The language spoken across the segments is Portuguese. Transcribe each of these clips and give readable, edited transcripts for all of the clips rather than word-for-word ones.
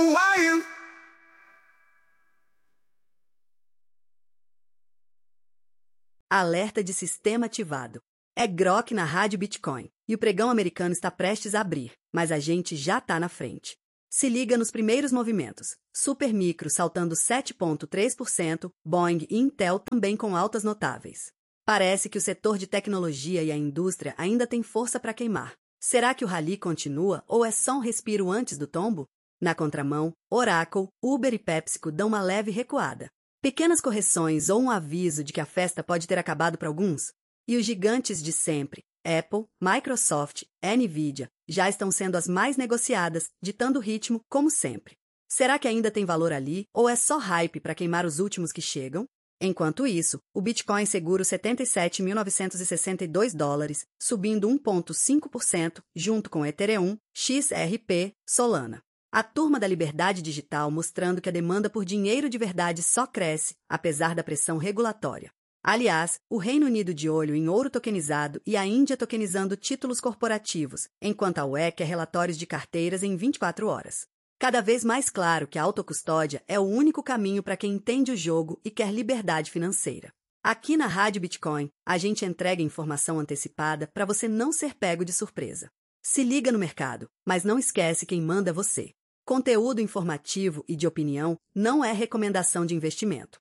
Alerta de sistema ativado. É Grok na Rádio Bitcoin, e o pregão americano está prestes a abrir, mas a gente já está na frente. Se liga nos primeiros movimentos. Supermicro saltando 7,3%, Boeing e Intel também com altas notáveis. Parece que o setor de tecnologia e a indústria ainda tem força para queimar. Será que o rally continua ou é só um respiro antes do tombo? Na contramão, Oracle, Uber e PepsiCo dão uma leve recuada. Pequenas correções ou um aviso de que a festa pode ter acabado para alguns? E os gigantes de sempre, Apple, Microsoft, Nvidia, já estão sendo as mais negociadas, ditando o ritmo como sempre. Será que ainda tem valor ali ou é só hype para queimar os últimos que chegam? Enquanto isso, o Bitcoin segura os 77.962 dólares, subindo 1,5%, junto com Ethereum, XRP, Solana. A turma da liberdade digital mostrando que a demanda por dinheiro de verdade só cresce, apesar da pressão regulatória. Aliás, o Reino Unido de olho em ouro tokenizado e a Índia tokenizando títulos corporativos, enquanto a UE quer relatórios de carteiras em 24 horas. Cada vez mais claro que a autocustódia é o único caminho para quem entende o jogo e quer liberdade financeira. Aqui na Rádio Bitcoin, a gente entrega informação antecipada para você não ser pego de surpresa. Se liga no mercado, mas não esquece quem manda você. Conteúdo informativo e de opinião não é recomendação de investimento.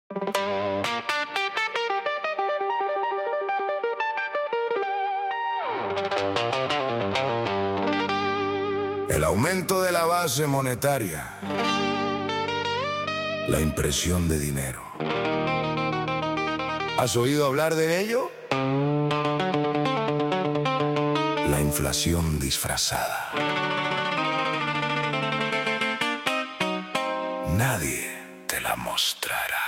El aumento de la base monetaria, la impresión de dinero. ¿Has oído hablar de ello? La inflación disfrazada. Nadie te la mostrará.